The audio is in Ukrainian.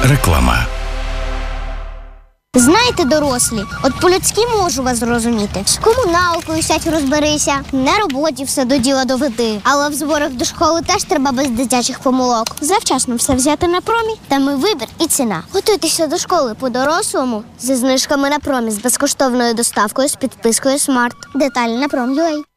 Реклама. Знаєте, дорослі, от по-людськи можу вас зрозуміти. З комуналкою сядь розберися, на роботі все до діла доведи. Але в зборах до школи теж треба без дитячих помилок. Завчасно все взяти на промі, там і вибір, і ціна. Готуйтеся до школи по-дорослому зі знижками на промі з безкоштовною доставкою з підпискою Смарт. Деталі на Prom.ua.